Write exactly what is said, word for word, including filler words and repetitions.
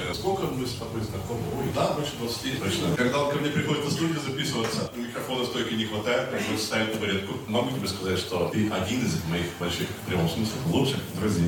Сколько мы с тобой знакомы? Ой, да, больше двадцати. Точно. Когда он ко мне приходит на студию записываться, микрофона стойки не хватает, приходится ставить табуретку. Могу тебе сказать, что ты один из моих больших, в прямом смысле, лучших друзей.